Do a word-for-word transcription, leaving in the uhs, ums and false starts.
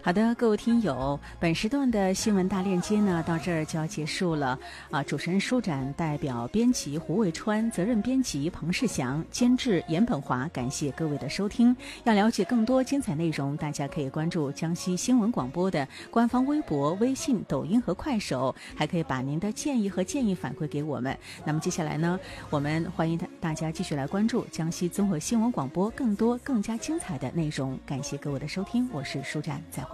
好的，各位听友，本时段的新闻大链接呢，到这儿就要结束了啊！主持人舒展，代表编辑胡卫川，责任编辑彭世祥，监制严本华，感谢各位的收听。要了解更多精彩内容，大家可以关注江西新闻广播的官方微博、微信、抖音和快手，还可以把您的建议和建议反馈给我们。那么接下来呢，我们欢迎大家继续来关注江西综合新闻广播更多更加精彩的内容。感谢各位的收听，我是舒展，再会。